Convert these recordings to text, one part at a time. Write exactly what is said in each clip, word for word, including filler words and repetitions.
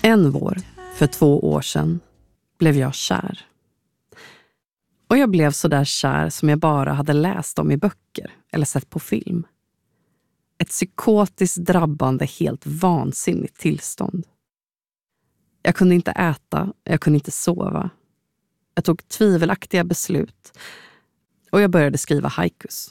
En vår, för två år sedan, blev jag kär. Och jag blev så där kär som jag bara hade läst om i böcker eller sett på film. Ett psykotiskt drabbande, helt vansinnigt tillstånd. Jag kunde inte äta, jag kunde inte sova. Jag tog tvivelaktiga beslut och jag började skriva haikus.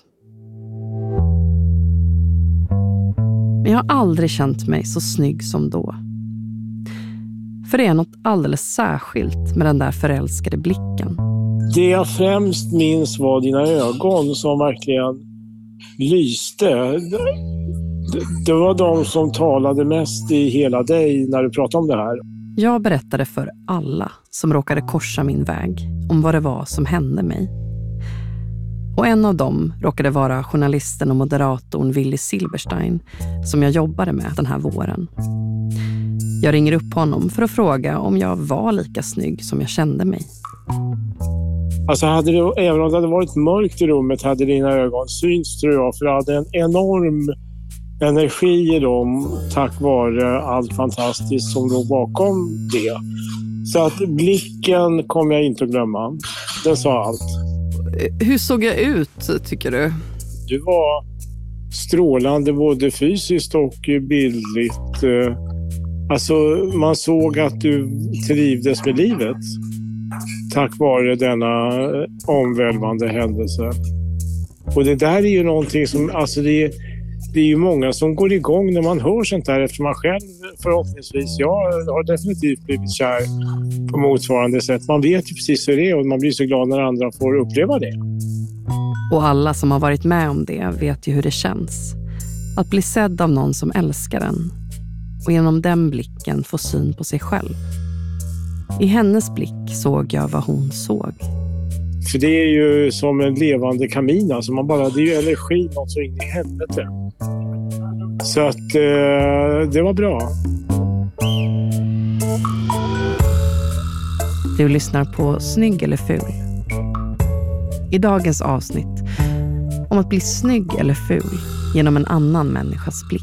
Men jag har aldrig känt mig så snygg som då. För det är något alldeles särskilt med den där förälskade blicken. Det jag främst minns var dina ögon som verkligen lyste. Det, det var de som talade mest i hela dig när du pratade om det här. Jag berättade för alla som råkade korsa min väg om vad det var som hände mig. Och en av dem råkade vara journalisten och moderatorn Willy Silberstein som jag jobbade med den här våren. Jag ringer upp honom för att fråga om jag var lika snygg som jag kände mig. Alltså hade det, även om det hade varit mörkt i rummet hade dina ögon synts, tror jag, för det hade en enorm energi i dem tack vare allt fantastiskt som låg bakom det. Så att blicken kommer jag inte att glömma. Den sa allt. Hur såg jag ut, tycker du? Du var strålande både fysiskt och bildligt. Alltså man såg att du trivdes med livet tack vare denna omvälvande händelse. Och det där är ju någonting som, alltså det är, det är ju många som går igång när man hör sånt där, eftersom man själv förhoppningsvis, jag har definitivt blivit kär på motsvarande sätt. Man vet ju precis hur det är och man blir så glad när andra får uppleva det. Och alla som har varit med om det vet ju hur det känns. Att bli sedd av någon som älskar en och genom den blicken få syn på sig själv. I hennes blick såg jag vad hon såg. För det är ju som en levande kamin, alltså man bara, det är ju energi något så in i helvete. Så att eh, det var bra. Du lyssnar på Snygg eller ful. I dagens avsnitt om att bli snygg eller ful genom en annan människas blick.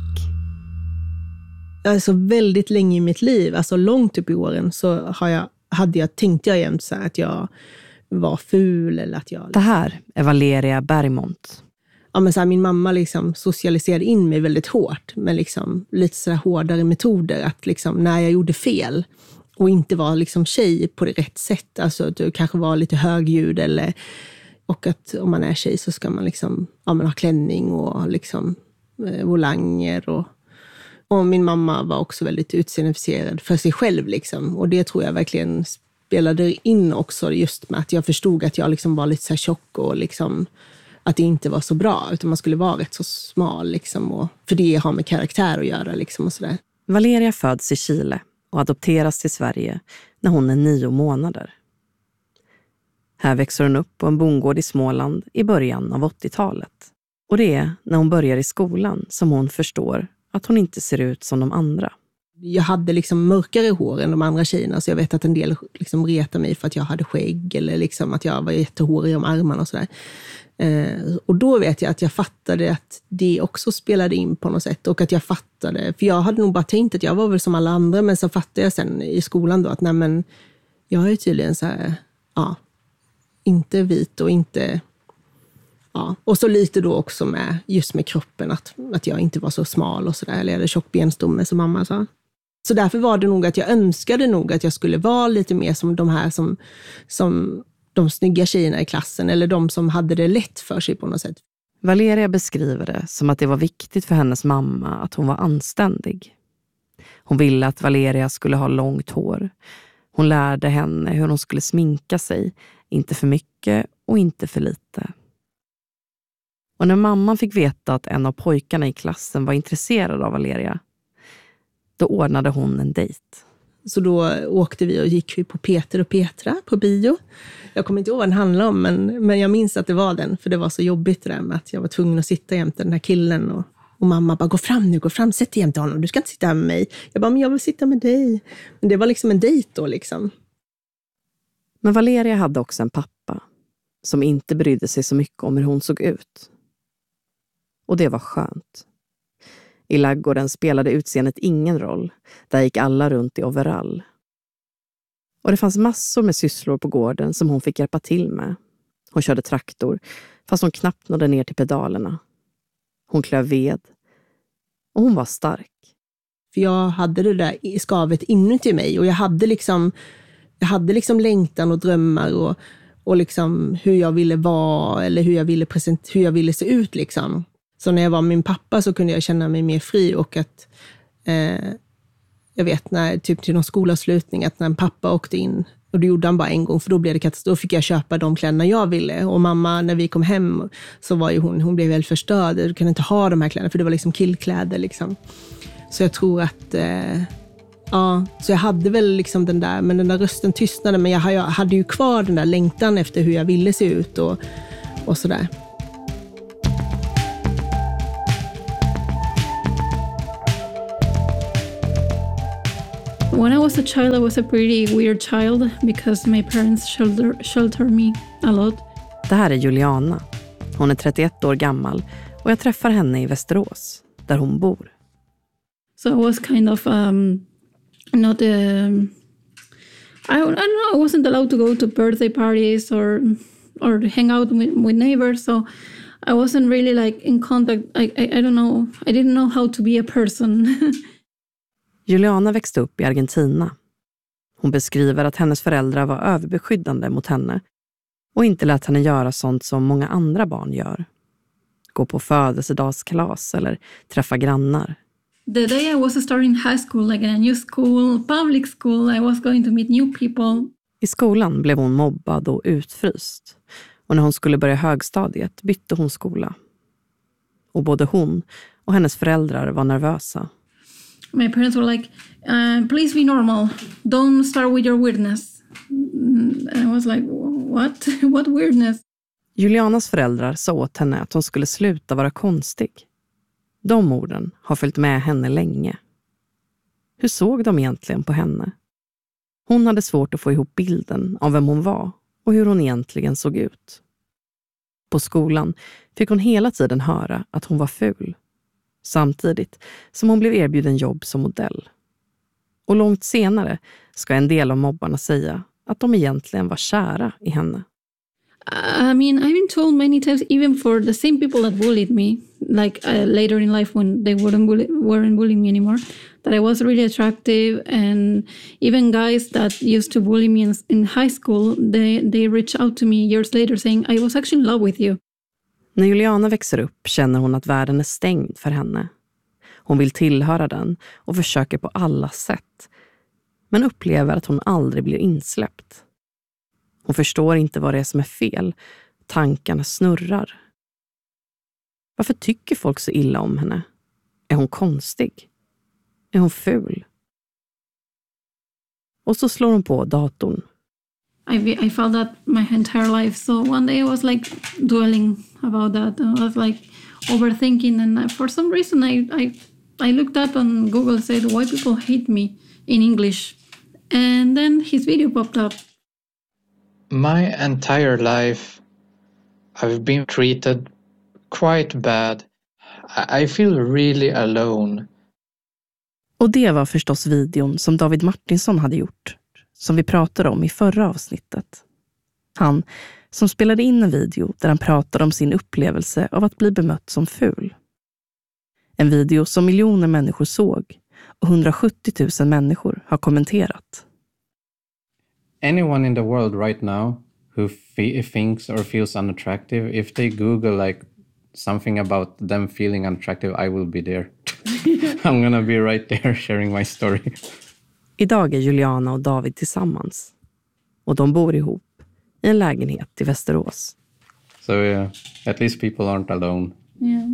Alltså väldigt länge i mitt liv, alltså långt upp i åren, så har jag, hade jag, tänkte jag jämt så här att jag var ful eller att jag... Liksom... Det här är Valeria Bergmont. Ja, men så här, min mamma liksom socialiserade in mig väldigt hårt med liksom lite så här hårdare metoder, att liksom när jag gjorde fel och inte var liksom tjej på det rätt sätt, alltså att du kanske var lite högljudd eller, och att om man är tjej så ska man liksom, ja, man ha klänning och liksom eh, volanger och Och min mamma var också väldigt utseendefixerad för sig själv liksom. Och det tror jag verkligen spelade in också, just med att jag förstod att jag liksom var lite så här tjock och liksom att det inte var så bra, utan man skulle vara rätt så smal liksom, och för det har med karaktär att göra liksom och sådär. Valeria föds i Chile och adopteras till Sverige när hon är nio månader. Här växer hon upp på en bondgård i Småland i början av åttiotalet. Och det är när hon börjar i skolan som hon förstår att hon inte ser ut som de andra. Jag hade liksom mörkare hår än de andra tjejerna, så jag vet att en del liksom retade mig för att jag hade skägg eller liksom att jag var jättehårig om armarna och sådär. Eh, och då vet jag att jag fattade att det också spelade in på något sätt, och att jag fattade, för jag hade nog bara tänkt att jag var väl som alla andra, men så fattade jag sen i skolan då att nej, men jag är tydligen så här, ja, inte vit och inte... Ja, och så lite då också med just med kroppen, att, att jag inte var så smal och sådär, eller jag hade tjock benstomme som mamma sa. Så därför var det nog att jag önskade nog att jag skulle vara lite mer som de här som, som de snygga tjejerna i klassen, eller de som hade det lätt för sig på något sätt. Valeria beskriver det som att det var viktigt för hennes mamma att hon var anständig. Hon ville att Valeria skulle ha långt hår. Hon lärde henne hur hon skulle sminka sig, inte för mycket och inte för lite. Och när mamman fick veta att en av pojkarna i klassen var intresserad av Valeria, då ordnade hon en dejt. Så då åkte vi och gick vi på Peter och Petra på bio. Jag kommer inte ihåg vad den handlade om, men, men jag minns att det var den. För det var så jobbigt det där med att jag var tvungen att sitta jämte den här killen. Och, och mamma bara, gå fram nu, gå fram, sätt dig jämte honom. Du ska inte sitta här med mig. Jag bara, men jag vill sitta med dig. Men det var liksom en dejt då liksom. Men Valeria hade också en pappa som inte brydde sig så mycket om hur hon såg ut. Och det var skönt. I laggården spelade utseendet ingen roll. Där gick alla runt i overall. Och det fanns massor med sysslor på gården som hon fick hjälpa till med. Hon körde traktor, fast hon knappt nådde ner till pedalerna. Hon klöv ved. Och hon var stark. För jag hade det där skavet inuti mig och jag hade liksom, jag hade liksom längtan och drömmar och, och liksom hur jag ville vara eller hur jag ville, present, hur jag ville se ut. Liksom. Så när jag var med min pappa så kunde jag känna mig mer fri och att eh, jag vet när typ till någon skolavslutning att när en pappa åkte in och det gjorde han bara en gång för då blev det katastrof. Då fick jag köpa de kläderna jag ville. Och mamma, när vi kom hem så var ju hon, hon blev väldigt förstörd. Du kan inte ha de här kläderna för det var liksom killkläder liksom. Så jag tror att, eh, ja, så jag hade väl liksom den där, men den där rösten tystnade. Men jag, jag hade ju kvar den där längtan efter hur jag ville se ut och, och sådär. When I was a child, I was a pretty weird child because my parents shelter, sheltered me a lot. Det här är Juliana. Hon är trettioett år gammal och jag träffar henne i Västerås, där hon bor. So I was kind of um, not, um, I, I don't know, I wasn't allowed to go to birthday parties or or hang out with, with neighbors. So I wasn't really like in contact. I, I, I don't know, I didn't know how to be a person. Juliana växte upp i Argentina. Hon beskriver att hennes föräldrar var överbeskyddande mot henne och inte lät henne göra sånt som många andra barn gör. Gå på födelsedagskalas eller träffa grannar. The day I was starting high school, like in a new school, public school, I was going to meet new people. I skolan blev hon mobbad och utfryst. Och när hon skulle börja högstadiet bytte hon skola. Och både hon och hennes föräldrar var nervösa. My parents were like, uh, please be normal. Don't start with your weirdness. And I was like, what? What weirdness? Julianas föräldrar sa åt henne att hon skulle sluta vara konstig. De orden har följt med henne länge. Hur såg de egentligen på henne? Hon hade svårt att få ihop bilden av vem hon var och hur hon egentligen såg ut. På skolan fick hon hela tiden höra att hon var ful. Samtidigt som hon blev erbjuden jobb som modell. Och långt senare ska en del av mobbarna säga att de egentligen var kära i henne. I mean, I've been told many times, even for the same people that bullied me, like uh, later in life when they weren't, bully- weren't bullying me anymore, that I was really attractive. And even guys that used to bully me in, in high school, they, they reached out to me years later saying, I was actually in love with you. När Juliana växer upp känner hon att världen är stängd för henne. Hon vill tillhöra den och försöker på alla sätt. Men upplever att hon aldrig blir insläppt. Hon förstår inte vad det är som är fel. Tankarna snurrar. Varför tycker folk så illa om henne? Är hon konstig? Är hon ful? Och så slår hon på datorn. I, I felt that my entire life. So one day I was like dwelling about that. I was like overthinking. And for some reason I, I, I looked up on Google and said, why people hate me in English? And then his video popped up. My entire life I've been treated quite bad. I feel really alone. Och det var förstås videon som David Martinsson hade gjort, som vi pratade om i förra avsnittet. Han som spelade in en video där han pratade om sin upplevelse av att bli bemött som ful. En video som miljoner människor såg och hundrasjuttio tusen människor har kommenterat. Anyone in the world right now who fe- thinks or feels unattractive, if they Google like something about them feeling unattractive, I will be there. I'm gonna be right there sharing my story. Idag är Juliana och David tillsammans. Och de bor ihop i en lägenhet i Västerås. So yeah, at least people aren't alone. Yeah.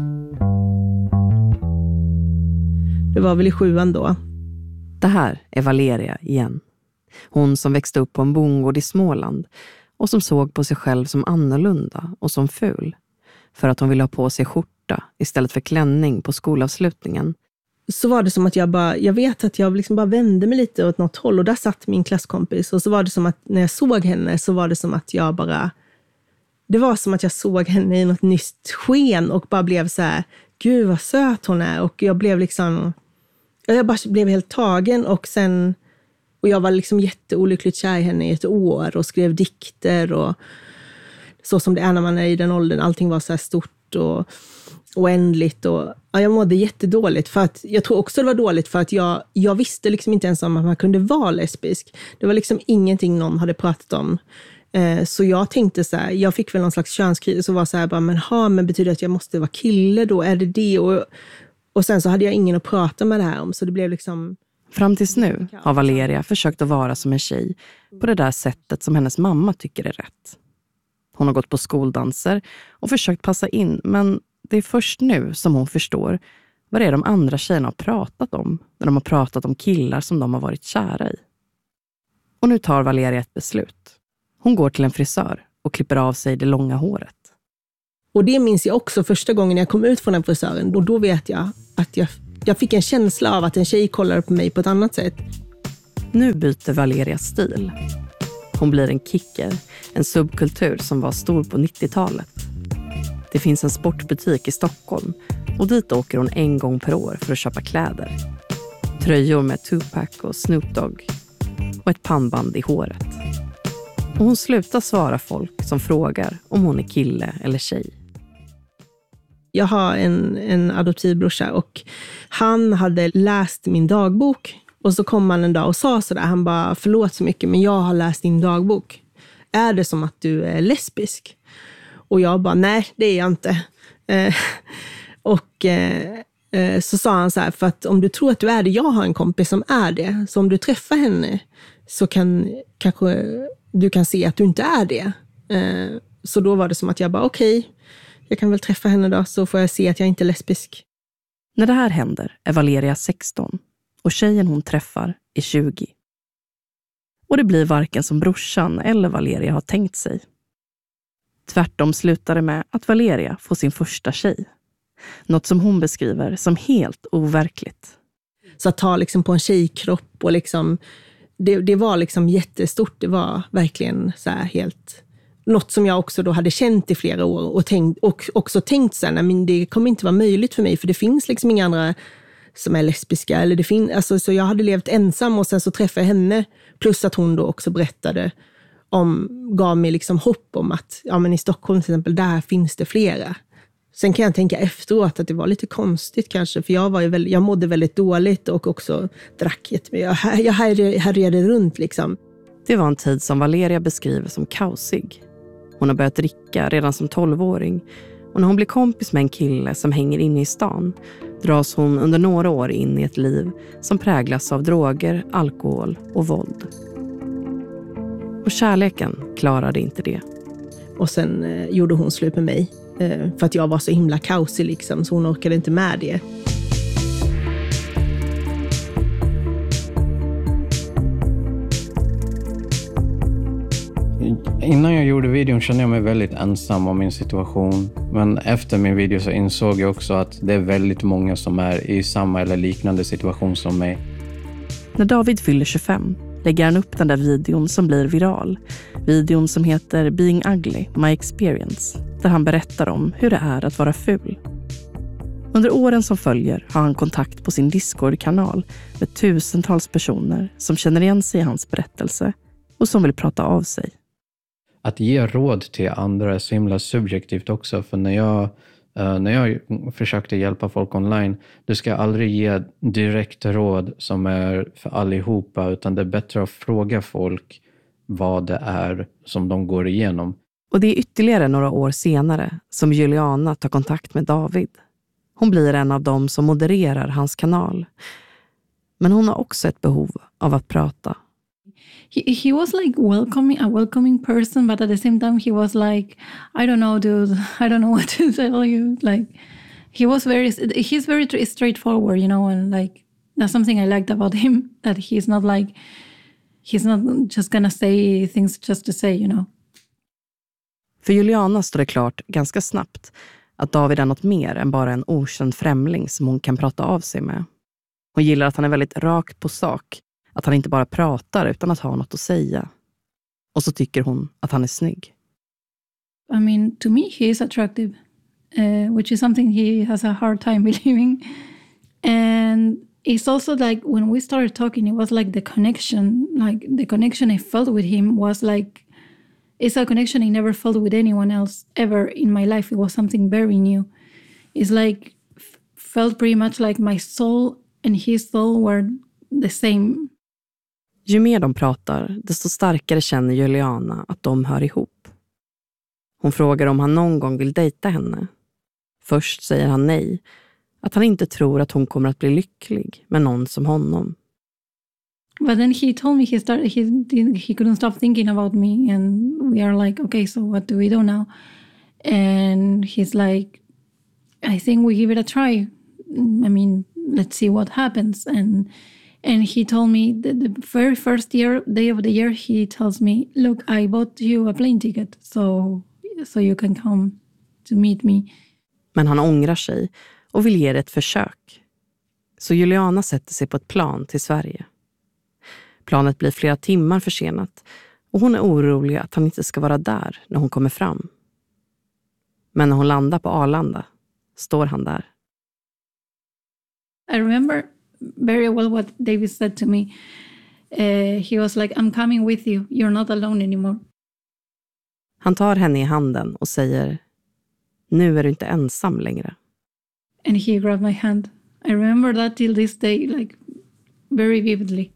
Det var väl i sjuan då. Det här är Valeria igen. Hon som växte upp på en bondgård i Småland och som såg på sig själv som annorlunda och som ful. För att hon ville ha på sig skjorta istället för klänning på skolavslutningen. Så var det som att jag bara, jag vet att jag liksom bara vände mig lite åt något håll och där satt min klasskompis. Och så var det som att när jag såg henne så var det som att jag bara, det var som att jag såg henne i något nytt sken och bara blev så här gud vad söt hon är. Och jag blev liksom, jag bara blev helt tagen. Och sen, och jag var liksom jätteolyckligt kär i henne i ett år och skrev dikter och så som det är när man är i den åldern. Allting var så här stort och oändligt. Och, ja, jag mådde jättedåligt. För att, jag tror också det var dåligt för att jag, jag visste liksom inte ens om att man kunde vara lesbisk. Det var liksom ingenting någon hade pratat om. Eh, så jag tänkte så här, jag fick väl någon slags könskris och var så här, bara, men, ha, men betyder det att jag måste vara kille då? Är det det? Och, och sen så hade jag ingen att prata med det här om. Så det blev liksom... Fram tills nu har Valeria försökt att vara som en tjej på det där sättet som hennes mamma tycker är rätt. Hon har gått på skoldanser och försökt passa in, men det är först nu som hon förstår vad det är de andra tjejerna har pratat om när de har pratat om killar som de har varit kära i. Och nu tar Valeria ett beslut. Hon går till en frisör och klipper av sig det långa håret. Och det minns jag också första gången jag kom ut från den frisören. Och då vet jag att jag, jag fick en känsla av att en tjej kollade på mig på ett annat sätt. Nu byter Valeria stil. Hon blir en kicker, en subkultur som var stor på nittiotalet. Det finns en sportbutik i Stockholm och dit åker hon en gång per år för att köpa kläder. Tröjor med Tupac och Snoop Dogg och ett pannband i håret. Och hon slutar svara folk som frågar om hon är kille eller tjej. Jag har en, en adoptivbrorsa och han hade läst min dagbok. Och så kom han en dag och sa sådär, han bara, förlåt så mycket men jag har läst din dagbok. Är det som att du är lesbisk? Och jag bara, nej det är jag inte. Eh, och eh, så sa han så här, för att om du tror att du är det, jag har en kompis som är det. Så om du träffar henne så kan kanske du kan se att du inte är det. Eh, så då var det som att jag bara, okej, okay, jag kan väl träffa henne då så får jag se att jag inte är lesbisk. När det här händer är Valeria sexton och tjejen hon träffar är tjugo. Och det blir varken som brorsan eller Valeria har tänkt sig. Tvärtom slutar det med att Valeria får sin första tjej. Något som hon beskriver som helt overkligt. Så att ta liksom på en tjejkropp och liksom, det, det var liksom jättestort. Det var verkligen så här helt... Något som jag också då hade känt i flera år och, tänkt, och också tänkt så här, nej, men det kommer inte vara möjligt för mig för det finns liksom inga andra som är lesbiska. Eller det fin- alltså, så jag hade levt ensam och sen så träffade jag henne. Plus att hon då också berättade om, gav mig liksom hopp om att ja, men i Stockholm till exempel, där finns det flera. Sen kan jag tänka efteråt att det var lite konstigt kanske. För jag, var ju väldigt, jag mådde väldigt dåligt och också drack jättemycket. Jag, jag härjade runt liksom. Det var en tid som Valeria beskriver som kaosig. Hon har börjat dricka redan som tolvåring. Och när hon blir kompis med en kille som hänger inne i stan dras hon under några år in i ett liv som präglas av droger, alkohol och våld. Och kärleken klarade inte det. Och sen eh, gjorde hon slut med mig. Eh, för att jag var så himla kaosig liksom. Så hon orkade inte med det. Innan jag gjorde videon kände jag mig väldigt ensam om min situation. Men efter min video så insåg jag också att det är väldigt många som är i samma eller liknande situation som mig. När David fyller tjugofem lägger han upp den där videon som blir viral. Videon som heter Being Ugly, My Experience. Där han berättar om hur det är att vara ful. Under åren som följer har han kontakt på sin Discord-kanal med tusentals personer som känner igen sig i hans berättelse och som vill prata av sig. Att ge råd till andra är så himla subjektivt också. För när jag, uh, när jag försökte hjälpa folk online, du ska aldrig ge direkt råd som är för allihopa. Utan det är bättre att fråga folk vad det är som de går igenom. Och det är ytterligare några år senare som Juliana tar kontakt med David. Hon blir en av dem som modererar hans kanal. Men hon har också ett behov av att prata. He, he was like welcoming, a welcoming person, but at the same time he was like, I don't know, dude, I don't know what to tell you. Like, he was very, he's very straightforward, you know, and like, that's something I liked about him, that he's not like, he's not just gonna say things just to say, you know. För Juliana står det klart ganska snabbt att David är något mer än bara en okänd främling som hon kan prata av sig med. Hon gillar att han är väldigt rakt på sak. Att han inte bara pratar utan att ha något att säga. Och så tycker hon att han är snygg. I mean, to me he is attractive. uh, which is something he has a hard time believing. And it's also like when we started talking, it was like the connection, like the connection I felt with him was like, it's a connection I never felt with anyone else ever in my life. It was something very new. It's like, f- felt pretty much like my soul and his soul were the same. Ju mer de pratar, desto starkare känner Juliana att de hör ihop. Hon frågar om han någon gång vill dejta henne. Först säger han nej, att han inte tror att hon kommer att bli lycklig med någon som honom. But then he told me he started he did, he couldn't stop thinking about me, and we are like, okay, so what do we do now? And he's like, I think we give it a try. I mean, let's see what happens. And and he told me that the very first year day of the year, he tells me, look, I bought you a plane ticket, so so you can come to meet me. Men han ångrar sig och vill ge det ett försök. Så Juliana sätter sig på ett plan till Sverige. Planet blir flera timmar försenat och hon är orolig att han inte ska vara där när hon kommer fram. Men när hon landar på Arlanda står han där. I remember very well what David said to me. Uh, he was like, I'm coming with you. You're not alone anymore. Han tar henne i handen och säger, nu är du inte ensam längre. And he grabbed my hand. I remember that till this day, like very vividly.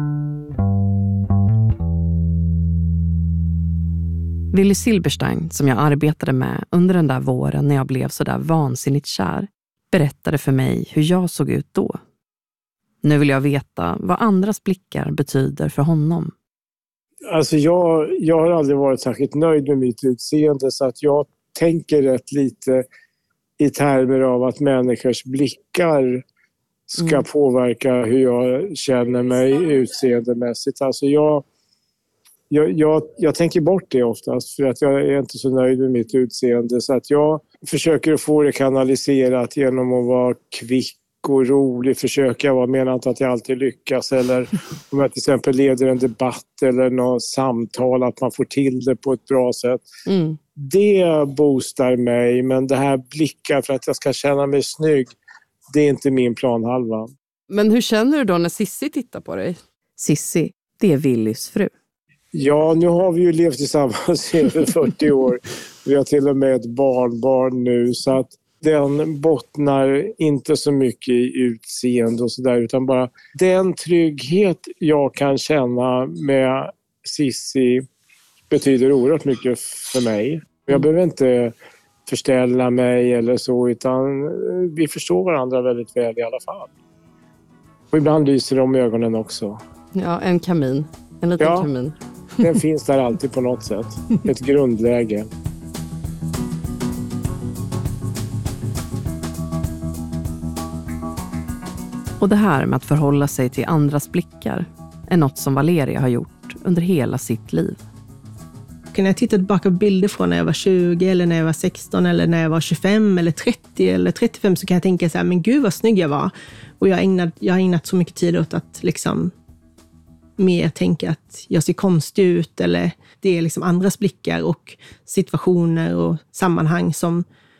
Willy Silberstein, som jag arbetade med under den där våren när jag blev så där vansinnigt kär, berättade för mig hur jag såg ut då. Nu vill jag veta vad andras blickar betyder för honom. Alltså jag, jag har aldrig varit särskilt nöjd med mitt utseende, så att jag tänker rätt lite i termer av att människors blickar ska mm. påverka hur jag känner mig utseendemässigt. Alltså jag, jag, jag, jag tänker bort det oftast för att jag är inte så nöjd med mitt utseende, så att jag försöker att få det kanaliserat genom att vara kvick och rolig, försöka vara, menar inte att jag alltid lyckas, eller om jag till exempel leder en debatt eller något samtal, att man får till det på ett bra sätt. Mm. Det boostar mig, men det här blickar för att jag ska känna mig snygg, det är inte min planhalva. Men hur känner du då när Sissi tittar på dig? Sissi, det är Willys fru. Ja, nu har vi ju levt tillsammans i över fyrtio år. Vi har till och med ett barnbarn nu, så att den bottnar inte så mycket i utseende och sådär, utan bara den trygghet jag kan känna med Sissi betyder oerhört mycket för mig. Jag behöver inte förställa mig eller så, utan vi förstår varandra väldigt väl i alla fall. Och ibland lyser de ögonen också. Ja, en kamin. En liten ja, kamin. Den finns där alltid på något sätt. Ett grundläge. Och det här med att förhålla sig till andras blickar är något som Valeria har gjort under hela sitt liv. När jag tittar tillbaka på bilder från när jag var tjugo eller när jag var sexton eller när jag var tjugofem eller trettio eller trettiofem, så kan jag tänka så här, men gud vad snygg jag var. Och jag har ägnat, jag har ägnat så mycket tid åt att liksom mer tänka att jag ser konstig ut, eller det är liksom andras blickar och situationer och sammanhang som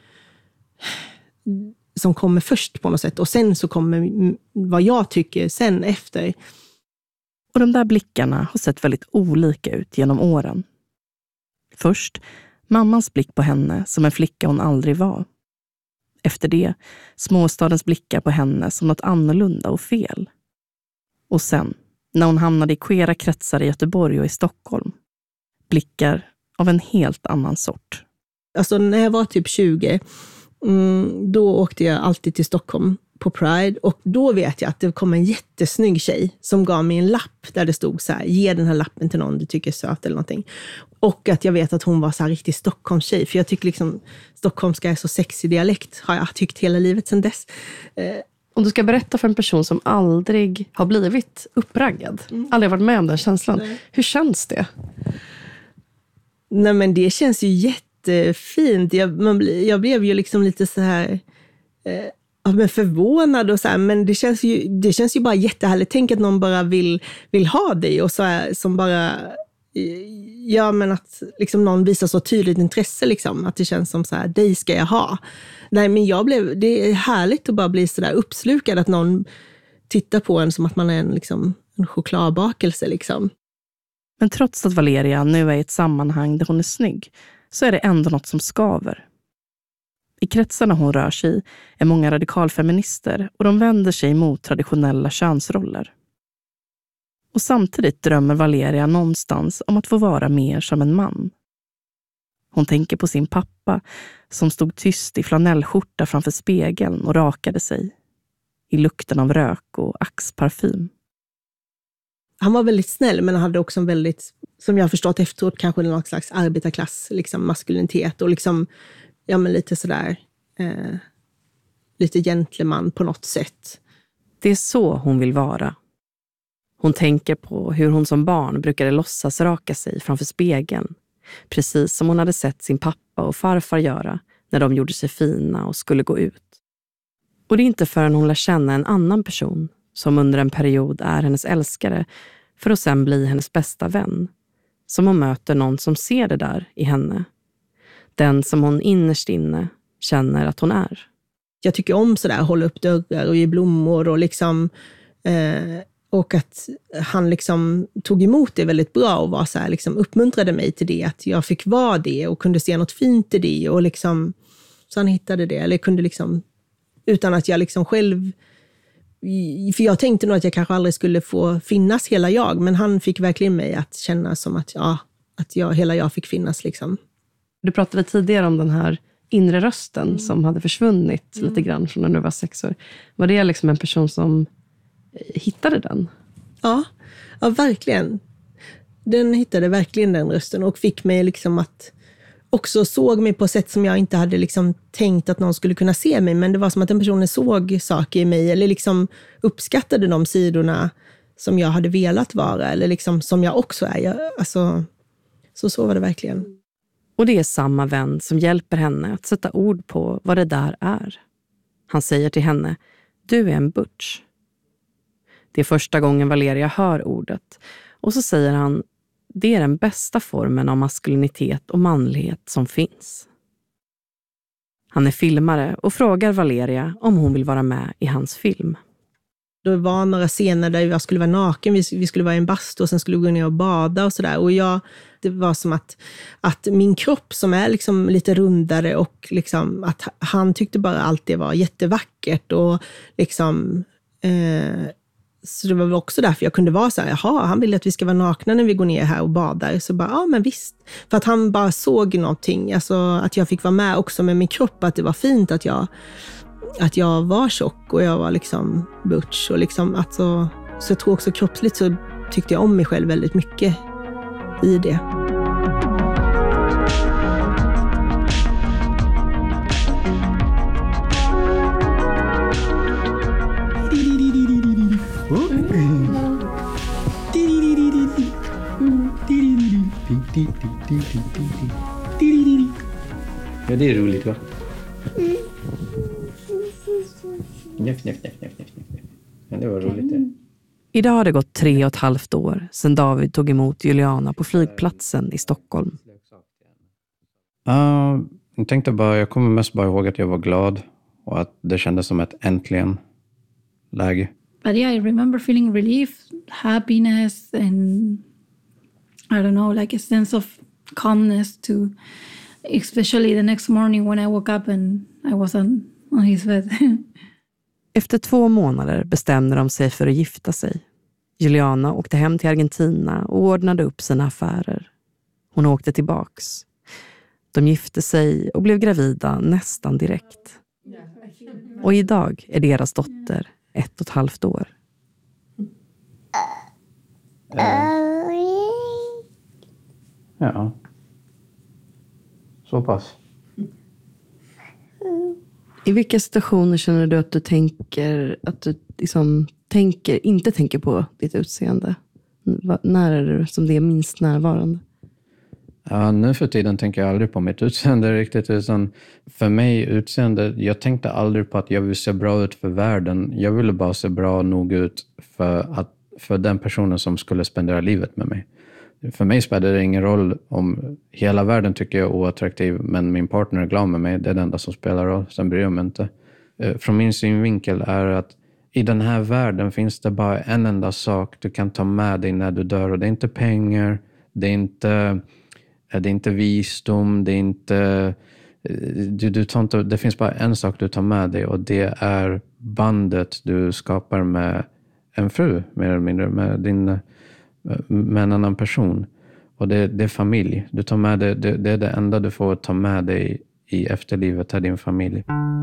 som kommer först på något sätt, och sen så kommer vad jag tycker sen efter. Och de där blickarna har sett väldigt olika ut genom åren. Först mammans blick på henne som en flicka hon aldrig var. Efter det småstadens blickar på henne som något annorlunda och fel. Och sen, när hon hamnade i queera kretsar i Göteborg och i Stockholm, blickar av en helt annan sort. Alltså när jag var typ tjugo, mm, då åkte jag alltid till Stockholm på Pride, och då vet jag att det kom en jättesnygg tjej som gav mig en lapp där det stod så här: ge den här lappen till någon du tycker är söt eller någonting. Och att jag vet att hon var så här riktig Stockholmstjej, för jag tycker liksom stockholmska är så sexig dialekt, har jag tyckt hela livet sedan dess. Eh, Om du ska berätta för en person som aldrig har blivit uppraggad, mm. aldrig varit med om den känslan, Nej. Hur känns det? Nej, men det känns ju jättefint. Jag, man, jag blev ju liksom lite så här eh, men förvånad och så här, men det känns ju, det känns ju bara jättehärligt. Tänk att någon bara vill, vill ha dig och så här, som bara ja, men att liksom någon visar så tydligt intresse, liksom, att det känns som så här, dig ska jag ha. Nej, men jag blev, det är härligt att bara bli så där uppslukad, att någon tittar på en som att man är en, liksom, en chokladbakelse. Liksom. Men trots att Valeria nu är i ett sammanhang där hon är snygg, så är det ändå något som skaver. I kretsarna hon rör sig i är många radikalfeminister och de vänder sig mot traditionella könsroller. Och samtidigt drömmer Valeria någonstans om att få vara mer som en man. Hon tänker på sin pappa som stod tyst i flanellskjorta framför spegeln och rakade sig. I lukten av rök och axparfym. Han var väldigt snäll, men han hade också en väldigt, som jag har förstått efteråt, kanske någon slags arbetarklass, liksom maskulinitet och liksom, ja men lite sådär, eh, lite gentleman på något sätt. Det är så hon vill vara. Hon tänker på hur hon som barn brukade låtsas raka sig framför spegeln. Precis som hon hade sett sin pappa och farfar göra när de gjorde sig fina och skulle gå ut. Och det är inte förrän hon lär känna en annan person som under en period är hennes älskare för att sen bli hennes bästa vän, som hon möter någon som ser det där i henne. Den som hon innerst inne känner att hon är. Jag tycker om sådär, hålla upp dörrar och ge blommor och liksom... Eh, och att han liksom tog emot det väldigt bra och var så här, liksom uppmuntrade mig till det. Att jag fick vara det och kunde se något fint i det. Och liksom, så han hittade det. Eller kunde liksom, utan att jag liksom själv... För jag tänkte nog att jag kanske aldrig skulle få finnas hela jag. Men han fick verkligen mig att känna som att, ja, att jag, hela jag fick finnas. Liksom. Du pratade tidigare om den här inre rösten mm. som hade försvunnit mm. lite grann från när du var sex år. Var det liksom en person som hittade den? Ja, ja, verkligen. Den hittade verkligen den rösten och fick mig liksom att också såg mig på ett sätt som jag inte hade liksom tänkt att någon skulle kunna se mig, men det var som att den personen såg saker i mig eller liksom uppskattade de sidorna som jag hade velat vara eller liksom som jag också är. Jag, alltså, så så var det verkligen. Och det är samma vän som hjälper henne att sätta ord på vad det där är. Han säger till henne, du är en butch. Det är första gången Valeria hör ordet. Och så säger han, det är den bästa formen av maskulinitet och manlighet som finns. Han är filmare och frågar Valeria om hon vill vara med i hans film. Det var några scener där jag skulle vara naken, vi, vi skulle vara i en bastu och sen skulle vi gå ner och bada och sådär. Och jag, det var som att, att min kropp som är liksom lite rundare och liksom att han tyckte bara allt det var jättevackert och liksom... Eh, Så det var väl också därför jag kunde vara så här, jaha, han vill att vi ska vara nakna när vi går ner här och badar. Så bara, ja men visst. För att han bara såg någonting, alltså att jag fick vara med också med min kropp, att det var fint att jag, att jag var tjock och jag var liksom butch. Och liksom, alltså, så jag tror också kroppsligt så tyckte jag om mig själv väldigt mycket i det. Ja, det är roligt va? Njöff, njöff, njöff, njöff, njöff. Ja, det var roligt det. Idag har det gått tre och ett halvt år sedan David tog emot Juliana på flygplatsen i Stockholm. Uh, jag tänkte bara, jag kommer mest bara ihåg att jag var glad och att det kändes som ett äntligen läge. But yeah, I remember feeling relief, happiness, and I don't know, like a sense of calmness to, especially the next morning when I woke up and I was on, on his bed. Efter två månader bestämde de sig för att gifta sig. Juliana åkte hem till Argentina och ordnade upp sina affärer. Hon åkte tillbaks. De gifte sig och blev gravida nästan direkt. Och idag är deras dotter ett och ett halvt år. Ja. Så pass. I vilka situationer känner du att du tänker att du liksom tänker, inte tänker på ditt utseende? När är det som det är minst närvarande? Ja, nu för tiden tänker jag aldrig på mitt utseende riktigt. Utan för mig utseende, jag tänkte aldrig på att jag vill se bra ut för världen. Jag ville bara se bra nog ut för, att, för den personen som skulle spendera livet med mig. För mig spelar det ingen roll om hela världen tycker jag är oattraktiv, men min partner är glad med mig. Det är det enda som spelar roll. Sen bryr jag mig inte. Från min synvinkel är att i den här världen finns det bara en enda sak du kan ta med dig när du dör. Och det är inte pengar, det är inte, det är inte visdom, det är inte... Du, du tar inte, det finns bara en sak du tar med dig, och det är bandet du skapar med en fru, mer eller mindre, med, din, med en annan person. Och det, det är familj. Du tar med det, det, det är det enda du får ta med dig i efterlivet, är din familj.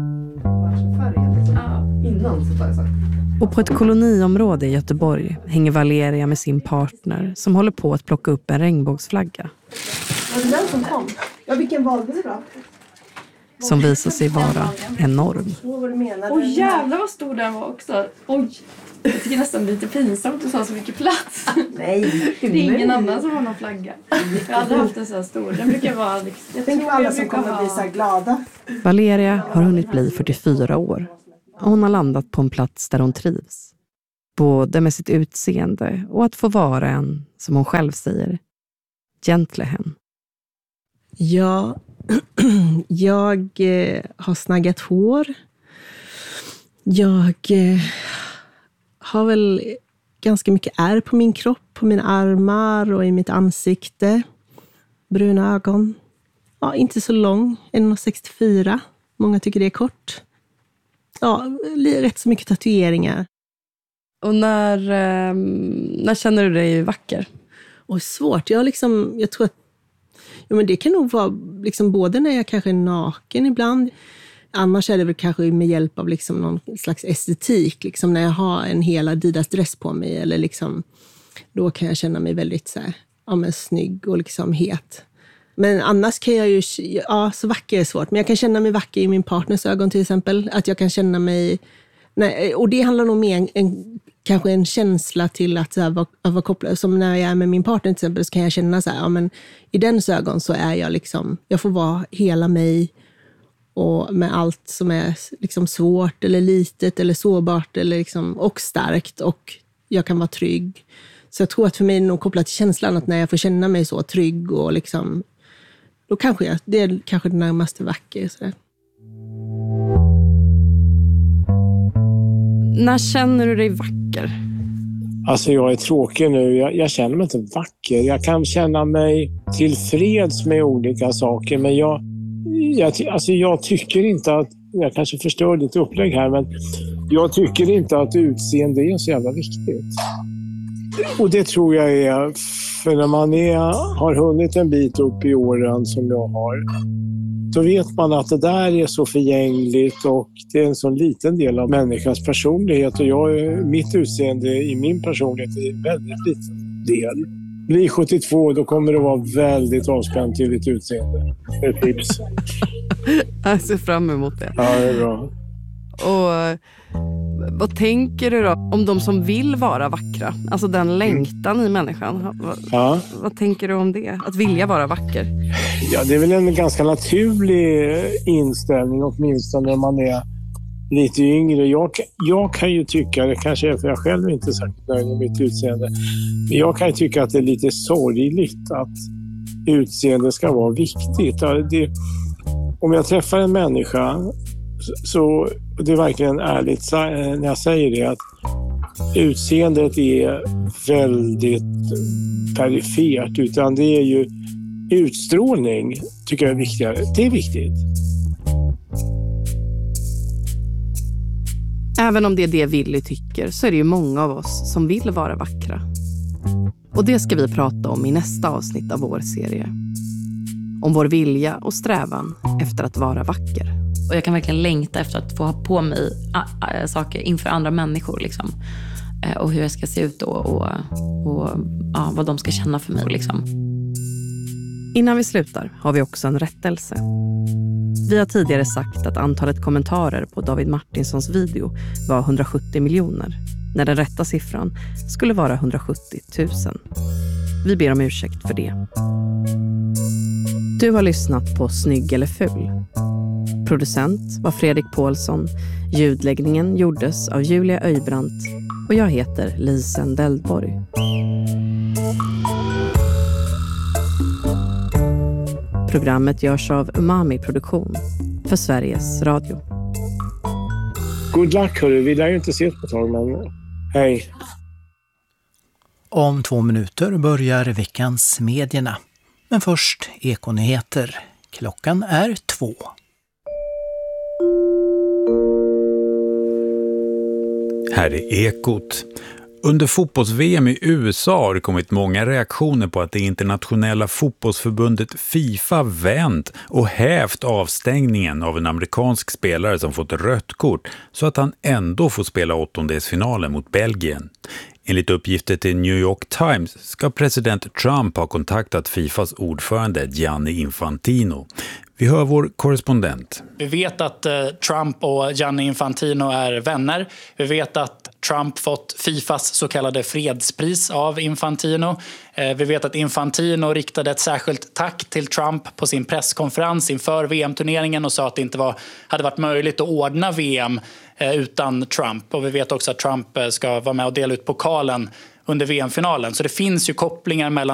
Och på ett koloniområde i Göteborg hänger Valeria med sin partner som håller på att plocka upp en regnbågsflagga. Var det den som kom? Ja, vilken valde du då? Som visar sig vara enorm. Oj, jävlar vad stor den var också. Oj, jag tycker nästan lite pinsamt att du sa så mycket plats. Nej, det är ingen annan som har någon flagga. Jag hade haft en så här stor. Den brukar vara liksom, jag tänk på alla som kommer ha... bli så här glada. Valeria har hunnit bli fyrtiofyra år. Och hon har landat på en plats där hon trivs. Både med sitt utseende och att få vara en, som hon själv säger, gentleman. Ja, jag eh, har snaggat hår. Jag eh, har väl ganska mycket ärr på min kropp, på mina armar och i mitt ansikte. Bruna ögon. Ja, inte så lång, en komma sextiofyra. Många tycker det är kort. Ja, rätt så mycket tatueringar. Och när, eh, när känner du dig vacker? Och svårt. Jag, liksom, jag tror att ja, men det kan nog vara liksom både när jag kanske är naken ibland. Annars är det väl kanske med hjälp av liksom någon slags estetik. Liksom när jag har en hel Adidas-dress på mig. Eller liksom, då kan jag känna mig väldigt så här, ja, men snygg och liksom het. Men annars kan jag ju... Ja, så vacker är svårt. Men jag kan känna mig vacker i min partners ögon till exempel. Att jag kan känna mig... Nej, och det handlar nog mer en, en, kanske en känsla till att, så här, vara, att vara kopplad. Som när jag är med min partner till exempel så kan jag känna så här... Ja, men i dens ögon så är jag liksom... Jag får vara hela mig. Och med allt som är liksom svårt eller litet eller sårbart eller liksom, och starkt. Och jag kan vara trygg. Så jag tror att för mig är det nog kopplat till känslan att när jag får känna mig så trygg och liksom... Då kanske jag, det är kanske det närmaste vacker. Så där. När känner du dig vacker? Alltså jag är tråkig nu. Jag, jag känner mig inte vacker. Jag kan känna mig tillfreds med olika saker. Men jag, jag, alltså jag tycker inte att... Jag kanske förstör ditt upplägg här. Men jag tycker inte att utseende är så jävla viktigt. Och det tror jag är... För när man är, har hunnit en bit upp i åren som jag har, då vet man att det där är så förgängligt och det är en så liten del av människans personlighet. Och jag, mitt utseende i min personlighet är en väldigt liten del. Blir sjuttiotvå, då kommer det vara väldigt avspänt till ditt utseende. Ett tips. Jag ser fram emot det. Ja, det är bra. Och vad tänker du då om de som vill vara vackra? Alltså den längtan mm. i människan. Vad, ja. vad tänker du om det? Att vilja vara vacker? Ja, det är väl en ganska naturlig inställning, åtminstone när man är lite yngre. Jag, jag kan ju tycka, det kanske är för jag själv inte är särskilt nöjd med mitt utseende, men jag kan ju tycka att det är lite sorgligt att utseende ska vara viktigt. Det, om jag träffar en människa så det är verkligen ärligt när jag säger det, att utseendet är väldigt perifert, utan det är ju utstrålning tycker jag är viktigare. Det är viktigt. Även om det är det Willy tycker så är det ju många av oss som vill vara vackra. Och det ska vi prata om i nästa avsnitt av vår serie. Om vår vilja och strävan efter att vara vacker. Och jag kan verkligen längta efter att få ha på mig ä- ä- saker inför andra människor. Liksom. Äh, och hur jag ska se ut då. Och, och ja, vad de ska känna för mig. Liksom. Innan vi slutar har vi också en rättelse. Vi har tidigare sagt att antalet kommentarer på David Martinssons video var hundrasjuttio miljoner. När den rätta siffran skulle vara hundrasjuttio tusen. Vi ber om ursäkt för det. Du har lyssnat på Snygg eller ful. Producent var Fredrik Paulsson. Ljudläggningen gjordes av Julia Öjbrandt. Och jag heter Lisen Deldborg. Programmet görs av Umami Produktion för Sveriges Radio. Good luck hörru, vi lär ju inte se på ett tag men hej. Om två minuter börjar veckans medierna. Men först Ekonyheter. Klockan är två. Här är Ekot. Under fotbolls-V M i U S A har det kommit många reaktioner på att det internationella fotbollsförbundet FIFA vänt och hävt avstängningen av en amerikansk spelare som fått rött kort så att han ändå får spela åttondelsfinalen mot Belgien. Enligt uppgifter till New York Times ska president Trump ha kontaktat FIFAs ordförande Gianni Infantino. Vi hör vår korrespondent. Vi vet att eh, Trump och Gianni Infantino är vänner. Vi vet att Trump fått FIFAs så kallade fredspris av Infantino. Eh, vi vet att Infantino riktade ett särskilt tack till Trump på sin presskonferens inför V M-turneringen och sa att det inte var, hade varit möjligt att ordna V M eh, utan Trump. Och vi vet också att Trump ska vara med och dela ut pokalen under V M-finalen. Så det finns ju kopplingar mellan